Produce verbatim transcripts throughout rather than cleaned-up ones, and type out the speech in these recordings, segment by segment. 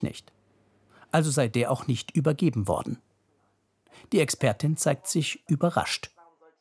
nicht. Also sei der auch nicht übergeben worden. Die Expertin zeigt sich überrascht.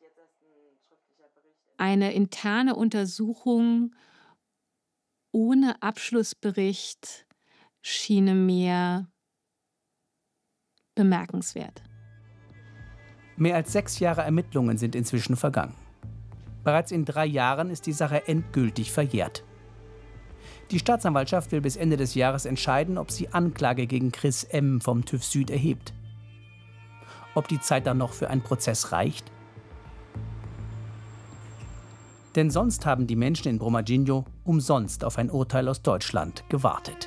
Eine interne Untersuchung ohne Abschlussbericht schiene mir bemerkenswert. Mehr als sechs Jahre Ermittlungen sind inzwischen vergangen. Bereits in drei Jahren ist die Sache endgültig verjährt. Die Staatsanwaltschaft will bis Ende des Jahres entscheiden, ob sie Anklage gegen Chris M. vom TÜV Süd erhebt. Ob die Zeit dann noch für einen Prozess reicht? Denn sonst haben die Menschen in Brumadinho umsonst auf ein Urteil aus Deutschland gewartet.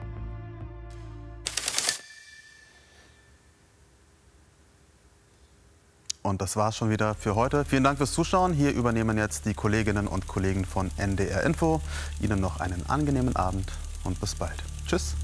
Und das war's schon wieder für heute. Vielen Dank fürs Zuschauen. Hier übernehmen jetzt die Kolleginnen und Kollegen von N D R Info. Ihnen noch einen angenehmen Abend und bis bald. Tschüss.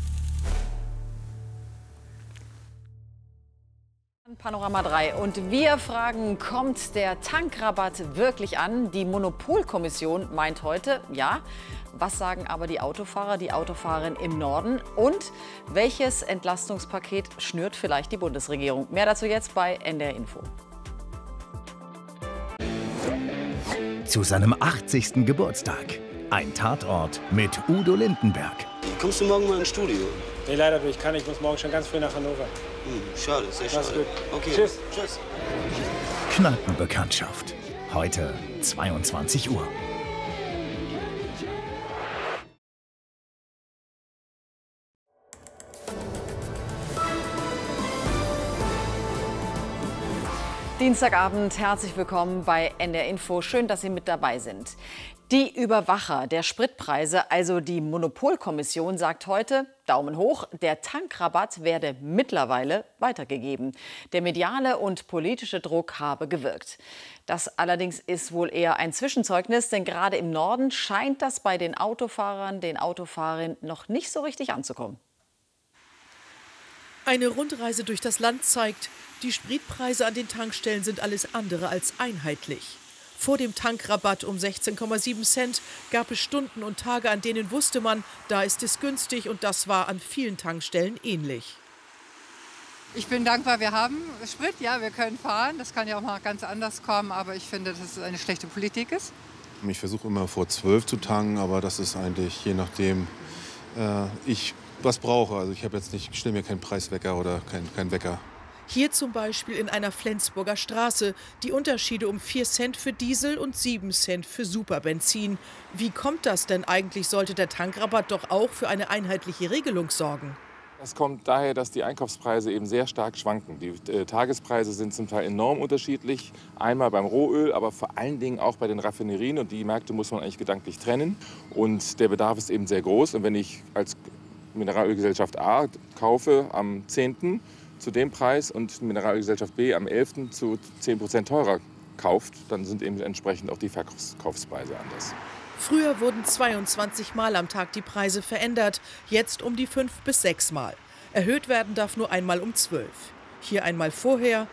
Panorama drei. Und wir fragen, kommt der Tankrabatt wirklich an? Die Monopolkommission meint heute, ja. Was sagen aber die Autofahrer, die Autofahrerinnen im Norden? Und welches Entlastungspaket schnürt vielleicht die Bundesregierung? Mehr dazu jetzt bei N D R Info. Zu seinem achtzigsten Geburtstag. Ein Tatort mit Udo Lindenberg. Kommst du morgen mal ins Studio? Nee, leider ich kann. Ich muss morgen schon ganz früh nach Hannover. Hm, schade, sehr schade. Gut. Okay. Tschüss. Tschüss. Kneipenbekanntschaft. Heute zweiundzwanzig Uhr. Dienstagabend, herzlich willkommen bei N D R Info. Schön, dass Sie mit dabei sind. Die Überwacher der Spritpreise, also die Monopolkommission, sagt heute, Daumen hoch, der Tankrabatt werde mittlerweile weitergegeben. Der mediale und politische Druck habe gewirkt. Das allerdings ist wohl eher ein Zwischenzeugnis, denn gerade im Norden scheint das bei den Autofahrern, den Autofahrerinnen noch nicht so richtig anzukommen. Eine Rundreise durch das Land zeigt, die Spritpreise an den Tankstellen sind alles andere als einheitlich. Vor dem Tankrabatt um sechzehn Komma sieben Cent gab es Stunden und Tage, an denen wusste man, da ist es günstig, und das war an vielen Tankstellen ähnlich. Ich bin dankbar, wir haben Sprit, ja, wir können fahren. Das kann ja auch mal ganz anders kommen, aber ich finde, dass es eine schlechte Politik ist. Ich versuche immer vor zwölf zu tanken, aber das ist eigentlich je nachdem, äh, ich was brauche. Also ich habe jetzt nicht, ich stelle mir keinen Preiswecker oder keinen kein Wecker. Hier zum Beispiel in einer Flensburger Straße. Die Unterschiede um vier Cent für Diesel und sieben Cent für Superbenzin. Wie kommt das denn eigentlich? Sollte der Tankrabatt doch auch für eine einheitliche Regelung sorgen? Das kommt daher, dass die Einkaufspreise eben sehr stark schwanken. Die äh, Tagespreise sind zum Teil enorm unterschiedlich. Einmal beim Rohöl, aber vor allen Dingen auch bei den Raffinerien. Und die Märkte muss man eigentlich gedanklich trennen. Und der Bedarf ist eben sehr groß. Und wenn ich als Mineralölgesellschaft A kaufe am zehnten zu dem Preis und Mineralölgesellschaft B am elften zu zehn Prozent teurer kauft, dann sind eben entsprechend auch die Verkaufspreise anders. Früher wurden zweiundzwanzig Mal am Tag die Preise verändert, jetzt um die fünf bis sechs Mal. Erhöht werden darf nur einmal um zwölf. Hier einmal vorher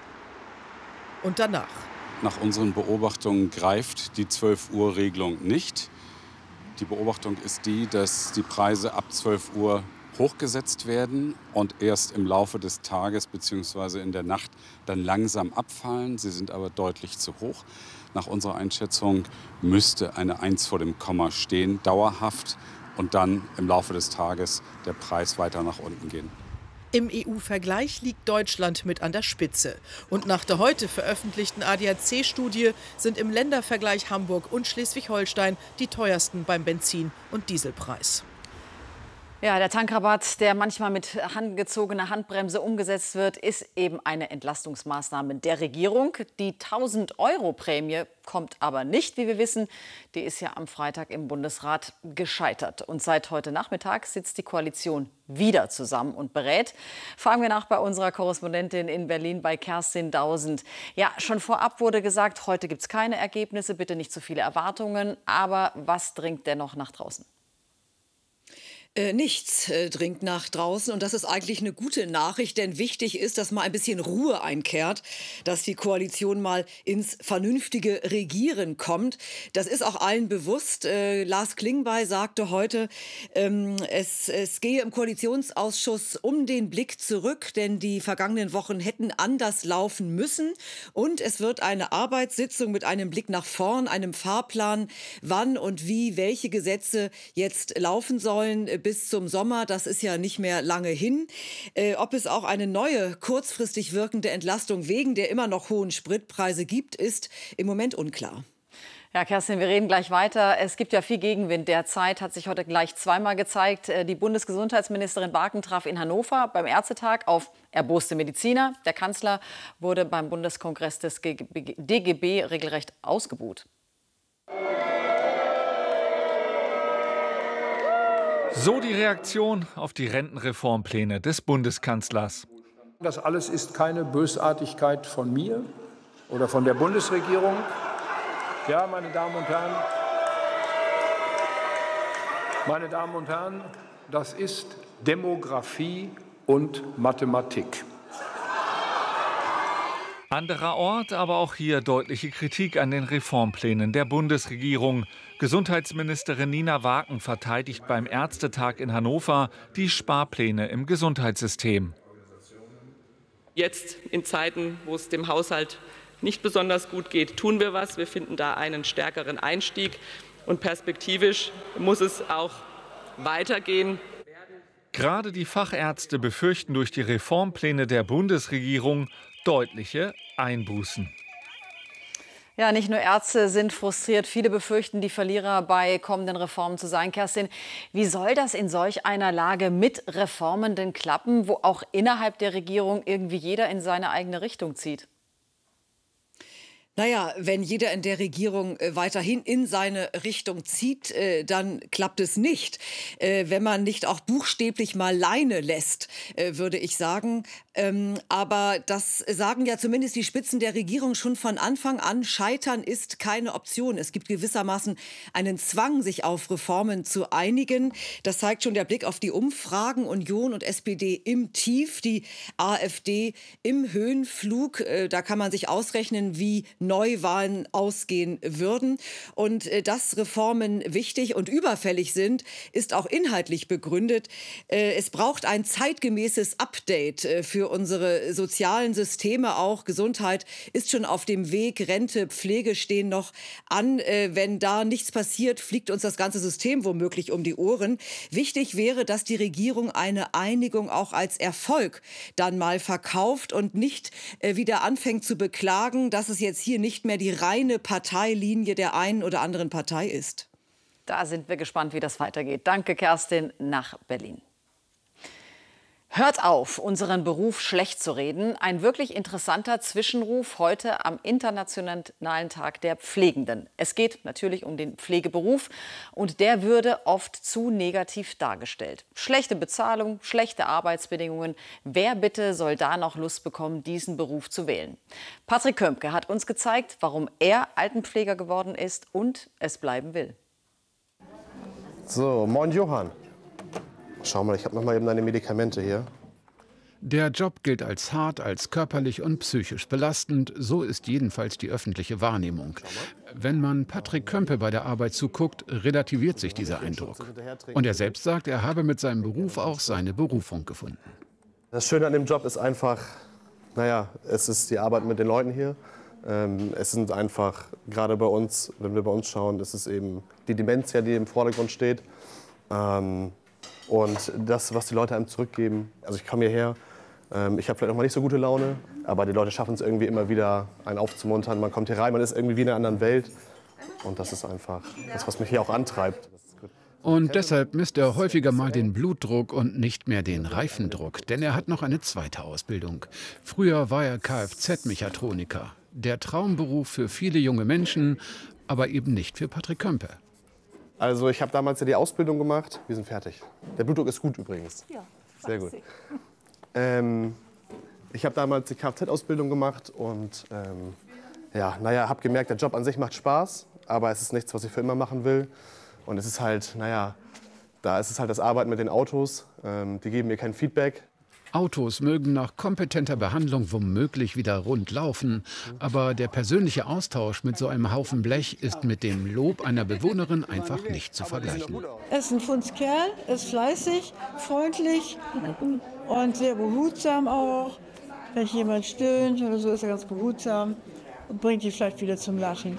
und danach. Nach unseren Beobachtungen greift die zwölf Uhr Regelung nicht. Die Beobachtung ist die, dass die Preise ab zwölf Uhr hochgesetzt werden und erst im Laufe des Tages bzw. in der Nacht dann langsam abfallen. Sie sind aber deutlich zu hoch. Nach unserer Einschätzung müsste eine Eins vor dem Komma stehen, dauerhaft, und dann im Laufe des Tages der Preis weiter nach unten gehen. Im E U-Vergleich liegt Deutschland mit an der Spitze. Und nach der heute veröffentlichten A D A C-Studie sind im Ländervergleich Hamburg und Schleswig-Holstein die teuersten beim Benzin- und Dieselpreis. Ja, der Tankrabatt, der manchmal mit handgezogener Handbremse umgesetzt wird, ist eben eine Entlastungsmaßnahme der Regierung. Die tausend-Euro-Prämie kommt aber nicht, wie wir wissen. Die ist ja am Freitag im Bundesrat gescheitert. Und seit heute Nachmittag sitzt die Koalition wieder zusammen und berät. Fragen wir nach bei unserer Korrespondentin in Berlin, bei Kerstin Dausend. Ja, schon vorab wurde gesagt, heute gibt es keine Ergebnisse, bitte nicht zu viele Erwartungen. Aber was dringt dennoch nach draußen? Äh, nichts äh, dringt nach draußen und das ist eigentlich eine gute Nachricht, denn wichtig ist, dass mal ein bisschen Ruhe einkehrt, dass die Koalition mal ins vernünftige Regieren kommt. Das ist auch allen bewusst. Äh, Lars Klingbeil sagte heute, ähm, es, es gehe im Koalitionsausschuss um den Blick zurück, denn die vergangenen Wochen hätten anders laufen müssen und es wird eine Arbeitssitzung mit einem Blick nach vorn, einem Fahrplan, wann und wie welche Gesetze jetzt laufen sollen bis zum Sommer, das ist ja nicht mehr lange hin. Äh, ob es auch eine neue, kurzfristig wirkende Entlastung wegen der immer noch hohen Spritpreise gibt, ist im Moment unklar. Ja, Kerstin, wir reden gleich weiter. Es gibt ja viel Gegenwind derzeit, hat sich heute gleich zweimal gezeigt. Die Bundesgesundheitsministerin Barken traf in Hannover beim Ärztetag auf erboste Mediziner. Der Kanzler wurde beim Bundeskongress des D G B regelrecht ausgebuht. So die Reaktion auf die Rentenreformpläne des Bundeskanzlers. Das alles ist keine Bösartigkeit von mir oder von der Bundesregierung. Ja, meine Damen und Herren, meine Damen und Herren, das ist Demografie und Mathematik. Anderer Ort, aber auch hier deutliche Kritik an den Reformplänen der Bundesregierung. Gesundheitsministerin Nina Waken verteidigt beim Ärztetag in Hannover die Sparpläne im Gesundheitssystem. Jetzt in Zeiten, wo es dem Haushalt nicht besonders gut geht, tun wir was. Wir finden da einen stärkeren Einstieg und perspektivisch muss es auch weitergehen. Gerade die Fachärzte befürchten durch die Reformpläne der Bundesregierung deutliche Einbußen. Ja, nicht nur Ärzte sind frustriert, viele befürchten, die Verlierer bei kommenden Reformen zu sein. Kerstin, wie soll das in solch einer Lage mit Reformen denn klappen, wo auch innerhalb der Regierung irgendwie jeder in seine eigene Richtung zieht? Naja, wenn jeder in der Regierung äh, weiterhin in seine Richtung zieht, äh, dann klappt es nicht. Äh, wenn man nicht auch buchstäblich mal Leine lässt, äh, würde ich sagen. Ähm, aber das sagen ja zumindest die Spitzen der Regierung schon von Anfang an. Scheitern ist keine Option. Es gibt gewissermaßen einen Zwang, sich auf Reformen zu einigen. Das zeigt schon der Blick auf die Umfragen. Union und S P D im Tief, die AfD im Höhenflug. Äh, da kann man sich ausrechnen, wie Neuwahlen ausgehen würden. Und äh, dass Reformen wichtig und überfällig sind, ist auch inhaltlich begründet. Äh, es braucht ein zeitgemäßes Update äh, für unsere sozialen Systeme. Auch Gesundheit ist schon auf dem Weg. Rente, Pflege stehen noch an. Äh, wenn da nichts passiert, fliegt uns das ganze System womöglich um die Ohren. Wichtig wäre, dass die Regierung eine Einigung auch als Erfolg dann mal verkauft und nicht äh, wieder anfängt zu beklagen, dass es jetzt hier nicht mehr die reine Parteilinie der einen oder anderen Partei ist. Da sind wir gespannt, wie das weitergeht. Danke, Kerstin, nach Berlin. Hört auf, unseren Beruf schlecht zu reden. Ein wirklich interessanter Zwischenruf heute am Internationalen Tag der Pflegenden. Es geht natürlich um den Pflegeberuf und der würde oft zu negativ dargestellt. Schlechte Bezahlung, schlechte Arbeitsbedingungen. Wer bitte soll da noch Lust bekommen, diesen Beruf zu wählen? Patrick Kömpke hat uns gezeigt, warum er Altenpfleger geworden ist und es bleiben will. So, moin Johann. Schau mal, ich habe noch mal eben deine Medikamente hier. Der Job gilt als hart, als körperlich und psychisch belastend. So ist jedenfalls die öffentliche Wahrnehmung. Wenn man Patrick Kömpe bei der Arbeit zuguckt, relativiert sich dieser Eindruck. Und er selbst sagt, er habe mit seinem Beruf auch seine Berufung gefunden. Das Schöne an dem Job ist einfach, naja, es ist die Arbeit mit den Leuten hier. Ähm, es sind einfach, gerade bei uns, wenn wir bei uns schauen, ist es eben die Dementia, die im Vordergrund steht. Ähm, Und das, was die Leute einem zurückgeben, also ich komme hierher, ähm, ich habe vielleicht noch mal nicht so gute Laune, aber die Leute schaffen es irgendwie immer wieder, einen aufzumuntern. Man kommt hier rein, man ist irgendwie wie in einer anderen Welt. Und das ist einfach das, was mich hier auch antreibt. Und deshalb misst er häufiger mal den Blutdruck und nicht mehr den Reifendruck. Denn er hat noch eine zweite Ausbildung. Früher war er Kfz-Mechatroniker. Der Traumberuf für viele junge Menschen, aber eben nicht für Patrick Kömpe. Also ich habe damals ja die Ausbildung gemacht. Wir sind fertig. Der Blutdruck ist gut übrigens. Ja, sehr gut. Ähm, ich habe damals die Kfz-Ausbildung gemacht und ähm, ja, naja, habe gemerkt, der Job an sich macht Spaß, aber es ist nichts, was ich für immer machen will. Und es ist halt, naja, Da ist es halt das Arbeiten mit den Autos. Ähm, die geben mir kein Feedback. Autos mögen nach kompetenter Behandlung womöglich wieder rund laufen, aber der persönliche Austausch mit so einem Haufen Blech ist mit dem Lob einer Bewohnerin einfach nicht zu vergleichen. Er ist ein Fundskerl, ist fleißig, freundlich und sehr behutsam auch. Wenn jemand stöhnt oder so, ist er ganz behutsam und bringt die vielleicht wieder zum Lachen.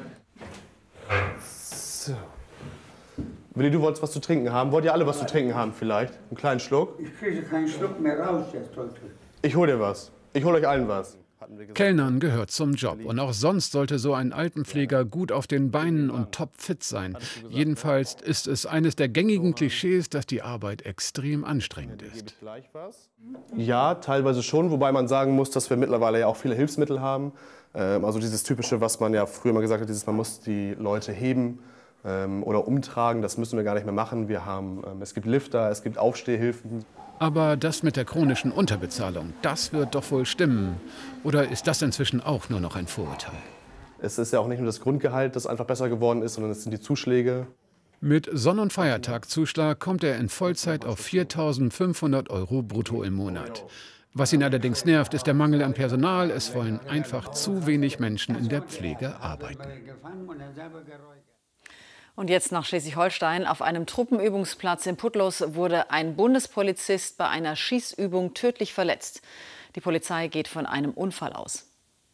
So. Willi, du wolltest was zu trinken haben. Wollt ihr alle was zu trinken haben vielleicht? Einen kleinen Schluck? Ich kriege keinen Schluck mehr raus jetzt heute. Ich hol dir was. Ich hol euch allen was. Kellnern gehört zum Job und auch sonst sollte so ein Altenpfleger gut auf den Beinen und topfit sein. Jedenfalls ist es eines der gängigen Klischees, dass die Arbeit extrem anstrengend ist. Ja, teilweise schon, wobei man sagen muss, dass wir mittlerweile ja auch viele Hilfsmittel haben. Also dieses typische, was man ja früher mal gesagt hat, dieses, man muss die Leute heben oder umtragen, das müssen wir gar nicht mehr machen. Wir haben, es gibt Lifter, es gibt Aufstehhilfen. Aber das mit der chronischen Unterbezahlung, das wird doch wohl stimmen. Oder ist das inzwischen auch nur noch ein Vorurteil? Es ist ja auch nicht nur das Grundgehalt, das einfach besser geworden ist, sondern es sind die Zuschläge. Mit Sonn- und Feiertagzuschlag kommt er in Vollzeit auf viertausendfünfhundert Euro brutto im Monat. Was ihn allerdings nervt, ist der Mangel an Personal. Es wollen einfach zu wenig Menschen in der Pflege arbeiten. Und jetzt nach Schleswig-Holstein. Auf einem Truppenübungsplatz in Putlos wurde ein Bundespolizist bei einer Schießübung tödlich verletzt. Die Polizei geht von einem Unfall aus.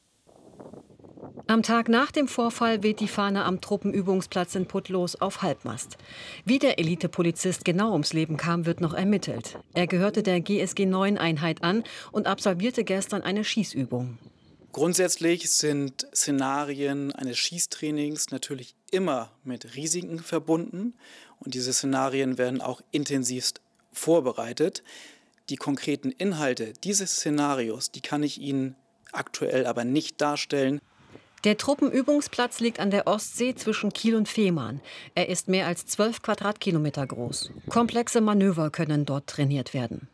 Am Tag nach dem Vorfall weht die Fahne am Truppenübungsplatz in Putlos auf Halbmast. Wie der Elitepolizist genau ums Leben kam, wird noch ermittelt. Er gehörte der G S G neun Einheit an und absolvierte gestern eine Schießübung. Grundsätzlich sind Szenarien eines Schießtrainings natürlich immer mit Risiken verbunden und diese Szenarien werden auch intensivst vorbereitet. Die konkreten Inhalte dieses Szenarios, die kann ich Ihnen aktuell aber nicht darstellen. Der Truppenübungsplatz liegt an der Ostsee zwischen Kiel und Fehmarn. Er ist mehr als zwölf Quadratkilometer groß. Komplexe Manöver können dort trainiert werden.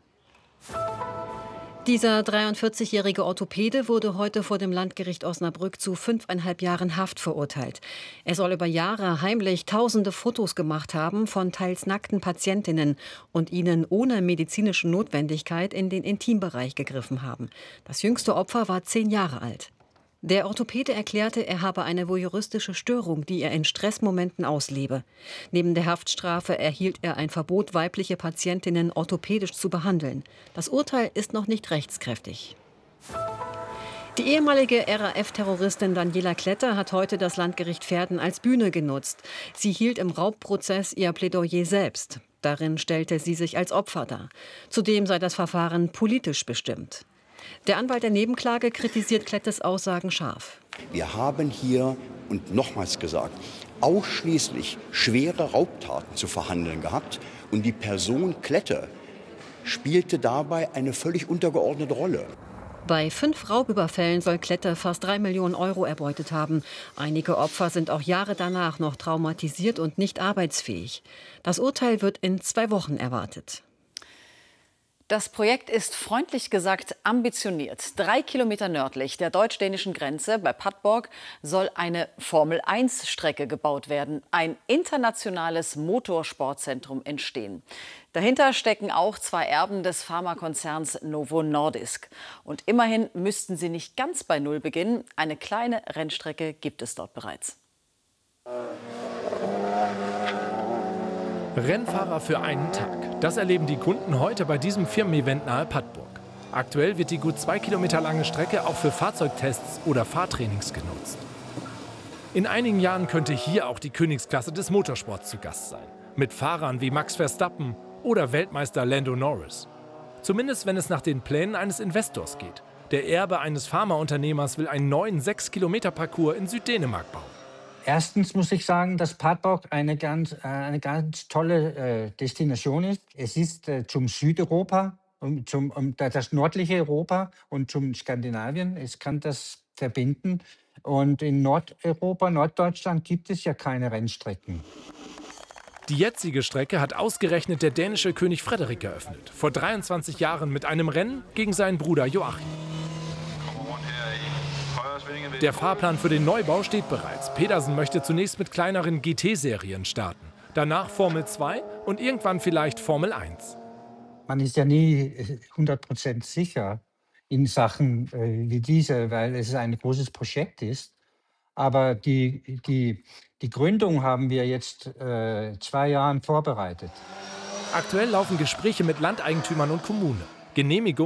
Dieser dreiundvierzigjährige Orthopäde wurde heute vor dem Landgericht Osnabrück zu fünfeinhalb Jahren Haft verurteilt. Er soll über Jahre heimlich tausende Fotos gemacht haben von teils nackten Patientinnen und ihnen ohne medizinische Notwendigkeit in den Intimbereich gegriffen haben. Das jüngste Opfer war zehn Jahre alt. Der Orthopäde erklärte, er habe eine voyeuristische Störung, die er in Stressmomenten auslebe. Neben der Haftstrafe erhielt er ein Verbot, weibliche Patientinnen orthopädisch zu behandeln. Das Urteil ist noch nicht rechtskräftig. Die ehemalige R A F-Terroristin Daniela Kletter hat heute das Landgericht Verden als Bühne genutzt. Sie hielt im Raubprozess ihr Plädoyer selbst. Darin stellte sie sich als Opfer dar. Zudem sei das Verfahren politisch bestimmt. Der Anwalt der Nebenklage kritisiert Klettes Aussagen scharf. Wir haben hier, und nochmals gesagt, ausschließlich schwere Raubtaten zu verhandeln gehabt. Und die Person Klette spielte dabei eine völlig untergeordnete Rolle. Bei fünf Raubüberfällen soll Klette fast drei Millionen Euro erbeutet haben. Einige Opfer sind auch Jahre danach noch traumatisiert und nicht arbeitsfähig. Das Urteil wird in zwei Wochen erwartet. Das Projekt ist freundlich gesagt ambitioniert. Drei Kilometer nördlich der deutsch-dänischen Grenze bei Padborg soll eine Formel eins Strecke gebaut werden. Ein internationales Motorsportzentrum entstehen. Dahinter stecken auch zwei Erben des Pharmakonzerns Novo Nordisk. Und immerhin müssten sie nicht ganz bei Null beginnen. Eine kleine Rennstrecke gibt es dort bereits. Rennfahrer für einen Tag. Das erleben die Kunden heute bei diesem Firmen-Event nahe Padborg. Aktuell wird die gut zwei Kilometer lange Strecke auch für Fahrzeugtests oder Fahrtrainings genutzt. In einigen Jahren könnte hier auch die Königsklasse des Motorsports zu Gast sein. Mit Fahrern wie Max Verstappen oder Weltmeister Lando Norris. Zumindest wenn es nach den Plänen eines Investors geht. Der Erbe eines Pharmaunternehmers will einen neuen sechs Kilometer Parcours in Süddänemark bauen. Erstens muss ich sagen, dass Padborg eine ganz, äh, eine ganz tolle äh, Destination ist. Es ist äh, zum Südeuropa, um, zum, um das nördliche Europa und zum Skandinavien. Es kann das verbinden. Und in Nordeuropa, Norddeutschland gibt es ja keine Rennstrecken. Die jetzige Strecke hat ausgerechnet der dänische König Frederik eröffnet. Vor dreiundzwanzig Jahren mit einem Rennen gegen seinen Bruder Joachim. Der Fahrplan für den Neubau steht bereits. Pedersen möchte zunächst mit kleineren G T-Serien starten. Danach Formel zwei und irgendwann vielleicht Formel eins. Man ist ja nie hundert Prozent sicher in Sachen äh, wie diese, weil es ein großes Projekt ist. Aber die, die, die Gründung haben wir jetzt äh, zwei Jahre vorbereitet. Aktuell laufen Gespräche mit Landeigentümern und Kommune. Genehmigung